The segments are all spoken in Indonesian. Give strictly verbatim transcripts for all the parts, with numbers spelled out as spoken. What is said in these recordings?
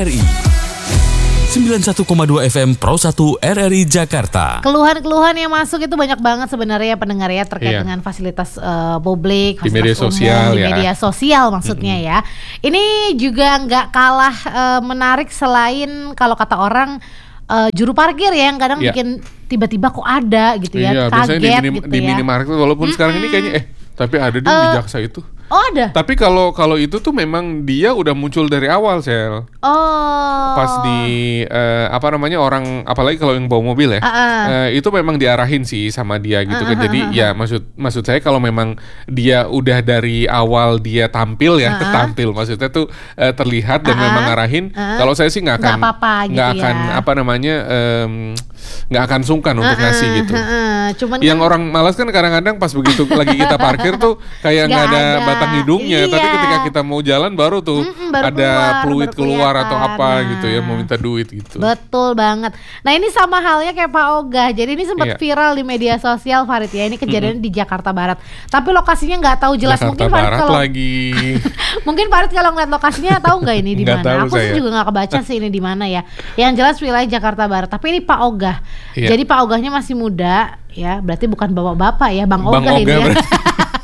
R I sembilan puluh satu koma dua F M Pro satu R R I Jakarta. Keluhan-keluhan yang masuk itu banyak banget sebenarnya pendengar ya terkait iya. dengan fasilitas uh, publik, fasilitas di media umum, sosial di ya. media sosial maksudnya mm-hmm. ya. Ini juga nggak kalah uh, menarik selain kalau kata orang uh, juru parkir ya yang kadang iya. bikin tiba-tiba kok ada gitu ya, iya, kaget di minim, gitu di ya. minimarket walaupun mm-hmm. sekarang ini kayaknya eh tapi ada di uh, Jaksa itu. Oh ada. Tapi kalau kalau itu tuh memang dia udah muncul dari awal, Sel. Oh. Pas di uh, apa namanya orang, apalagi kalau yang bawa mobil ya, uh, uh. Uh, itu memang diarahin sih sama dia gitu uh, kan. Uh, Jadi uh, uh. ya maksud maksud saya kalau memang dia udah dari awal dia tampil ya, uh, uh. tampil maksudnya tuh uh, terlihat dan uh, uh. memang ngarahin. Uh. Kalau saya sih nggak akan nggak gitu akan ya. apa namanya nggak um, akan sungkan untuk uh, uh. ngasih gitu. Uh, uh. Cuman yang kan, orang malas kan kadang-kadang pas begitu lagi kita parkir tuh kayak nggak ada, ada batang hidungnya, iya. tapi ketika kita mau jalan baru tuh Mm-mm, baru ada keluar, fluid keluar atau apa nah. gitu ya, mau minta duit gitu. Betul banget. Nah ini sama halnya kayak Pak Ogah. Jadi ini sempat iya. viral di media sosial Farid ya. Ini kejadian mm-hmm. di Jakarta Barat. Tapi lokasinya nggak tahu jelas. Jakarta Mungkin Farid Barat kalau lagi. mungkin Farid kalau ngeliat lokasinya tahu nggak ini di mana? Aku saya. sih juga nggak kebaca sih ini di mana ya. Yang jelas wilayah Jakarta Barat. Tapi ini Pak Ogah. Iya. Jadi Pak Ogahnya masih muda ya. Berarti bukan bapak-bapak ya, Bang, Bang Ogah, Ogah ini ya.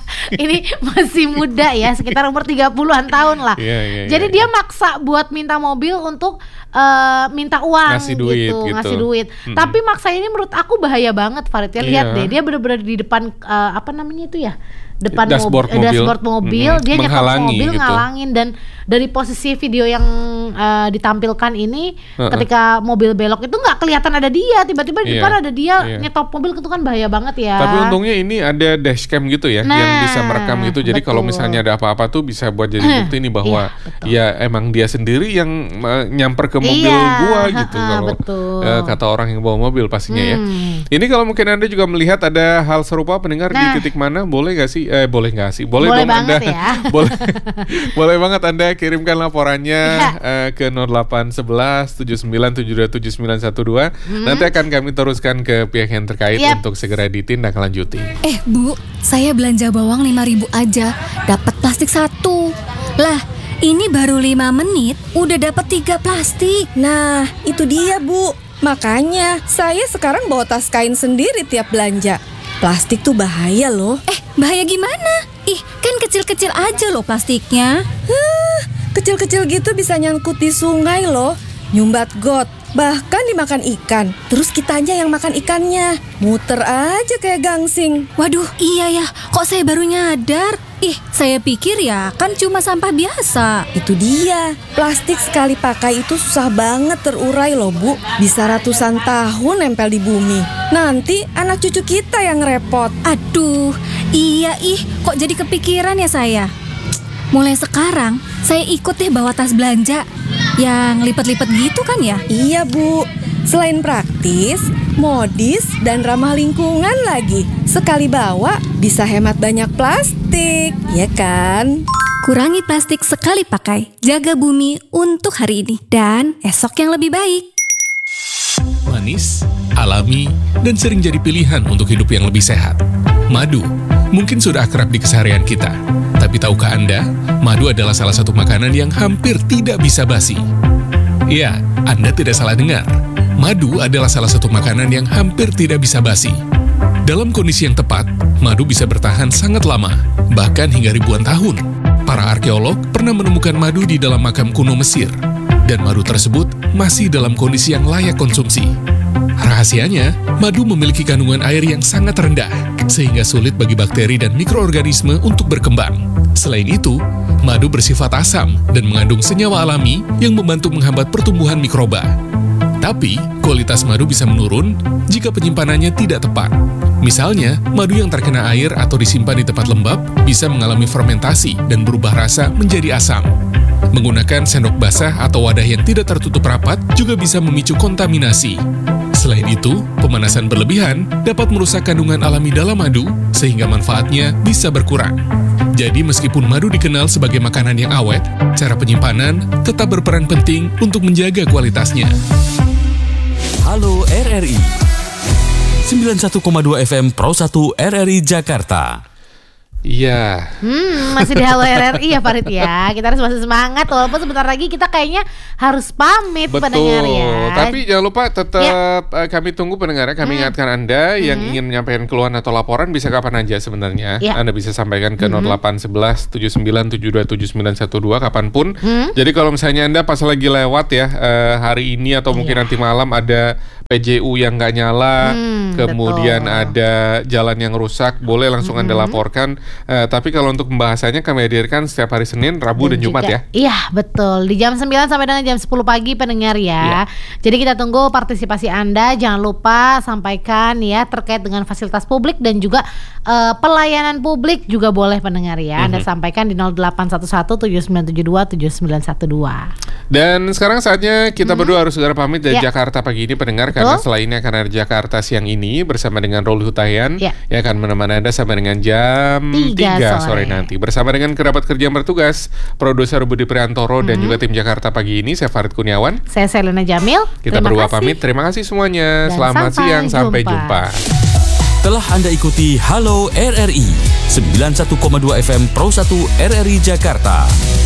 Ini masih muda ya, sekitar umur tiga puluhan tahun lah. Yeah, yeah, Jadi yeah, dia maksa buat minta mobil untuk uh, minta uang ngasih duit, gitu, gitu, ngasih duit. Mm-hmm. Tapi maksa ini menurut aku bahaya banget, Farid. Ya, lihat yeah. deh, dia benar-benar di depan uh, apa namanya itu ya? Depan dashboard mobil, mobil, dashboard mobil mm-hmm. dia nyetok mobil gitu. Ngalangin, dan dari posisi video yang uh, ditampilkan ini uh-uh. ketika mobil belok itu nggak kelihatan ada dia, tiba-tiba di depan yeah. ada dia yeah. nyetop mobil, itu kan bahaya banget ya. Tapi untungnya ini ada dashcam gitu ya, nah, yang bisa merekam gitu, jadi kalau misalnya ada apa-apa tuh bisa buat jadi bukti nih bahwa iya, ya emang dia sendiri yang uh, nyamper ke mobil iya, gua gitu kalau uh, kata orang yang bawa mobil pastinya hmm. ya. Ini kalau mungkin Anda juga melihat ada hal serupa pendengar nah. di titik mana, boleh gak sih? Eh boleh nggak sih? Boleh, boleh dong Anda. Ya. boleh, boleh banget Anda kirimkan laporannya ya. uh, ke nol delapan satu satu tujuh sembilan tujuh dua tujuh sembilan satu dua. Hmm. Nanti akan kami teruskan ke pihak yang terkait yep. untuk segera ditindaklanjuti. Eh Bu, saya belanja bawang lima ribu aja, dapat plastik satu. Lah, ini baru lima menit udah dapat tiga plastik. Nah, itu dia Bu. Makanya saya sekarang bawa tas kain sendiri tiap belanja. Plastik tuh bahaya loh. Eh, bahaya gimana? Ih, kan kecil-kecil aja loh plastiknya. Huh, kecil-kecil gitu bisa nyangkut di sungai loh. Nyumbat got, bahkan dimakan ikan. Terus kitanya yang makan ikannya. Muter aja kayak gangsing. Waduh, iya ya. Kok saya baru nyadar? Ih, saya pikir ya kan cuma sampah biasa. Itu dia. Plastik sekali pakai itu susah banget terurai loh Bu. Bisa ratusan tahun nempel di bumi. Nanti anak cucu kita yang repot. Aduh, iya ih. Kok jadi kepikiran ya saya? Mulai sekarang saya ikut deh bawa tas belanja yang lipat-lipat gitu kan ya? Iya Bu. Selain praktis, modis, dan ramah lingkungan lagi. Sekali bawa, bisa hemat banyak plastik, ya kan? Kurangi plastik sekali pakai. Jaga bumi untuk hari ini dan esok yang lebih baik. Manis, alami, dan sering jadi pilihan untuk hidup yang lebih sehat. Madu, mungkin sudah akrab di keseharian kita. Tapi tahukah Anda, madu adalah salah satu makanan yang hampir tidak bisa basi. Ya, Anda tidak salah dengar. Madu adalah salah satu makanan yang hampir tidak bisa basi. Dalam kondisi yang tepat, madu bisa bertahan sangat lama, bahkan hingga ribuan tahun. Para arkeolog pernah menemukan madu di dalam makam kuno Mesir, dan madu tersebut masih dalam kondisi yang layak konsumsi. Rahasianya, madu memiliki kandungan air yang sangat rendah, sehingga sulit bagi bakteri dan mikroorganisme untuk berkembang. Selain itu, madu bersifat asam dan mengandung senyawa alami yang membantu menghambat pertumbuhan mikroba. Tapi, kualitas madu bisa menurun jika penyimpanannya tidak tepat. Misalnya, madu yang terkena air atau disimpan di tempat lembab bisa mengalami fermentasi dan berubah rasa menjadi asam. Menggunakan sendok basah atau wadah yang tidak tertutup rapat juga bisa memicu kontaminasi. Selain itu, pemanasan berlebihan dapat merusak kandungan alami dalam madu sehingga manfaatnya bisa berkurang. Jadi meskipun madu dikenal sebagai makanan yang awet, cara penyimpanan tetap berperan penting untuk menjaga kualitasnya. Halo R R I sembilan puluh satu koma dua F M Pro satu R R I Jakarta. Iya. Hmm, masih di Halo R R I ya Farid ya. Kita harus masih semangat walaupun sebentar lagi kita kayaknya harus pamit. Betul. Pendengar ya. Tapi jangan lupa tetap ya. kami tunggu pendengar. Kami hmm. ingatkan Anda yang hmm. ingin menyampaikan keluhan atau laporan bisa kapan aja sebenarnya. Ya. Anda bisa sampaikan ke hmm. nol delapan satu satu tujuh sembilan tujuh dua tujuh sembilan satu dua kapanpun. Hmm. Jadi kalau misalnya Anda pas lagi lewat ya uh, hari ini atau mungkin ya. nanti malam ada P J U yang nggak nyala, hmm, kemudian betul. ada jalan yang rusak, boleh langsung hmm. Anda laporkan. Uh, tapi kalau untuk pembahasannya kami hadirkan setiap hari Senin, Rabu dan, dan Jumat juga, ya. Iya betul, di jam sembilan sampai dengan jam sepuluh pagi pendengar ya. ya. Jadi kita tunggu partisipasi Anda. Jangan lupa sampaikan ya terkait dengan fasilitas publik dan juga uh, pelayanan publik juga boleh pendengar ya. Anda mm-hmm. sampaikan di nol delapan satu satu tujuh sembilan tujuh dua tujuh sembilan satu dua. Dan sekarang saatnya kita hmm. berdua harus segera pamit dari ya. Jakarta pagi ini pendengar. Betul. Karena setelah ini akan ada Jakarta siang ini bersama dengan Roli Hutahian ya. yang akan menemani Anda sampai dengan jam tiga sore nanti. Bersama dengan kerabat kerja yang bertugas, produser Budi Priantoro hmm. dan juga tim Jakarta pagi ini, saya Farid Kurniawan. Saya Selena Jamil. Kita berdua pamit. Terima kasih semuanya. Dan selamat siang, jumpa. Sampai jumpa. Telah Anda ikuti Halo R R I sembilan puluh satu koma dua F M Pro satu R R I Jakarta.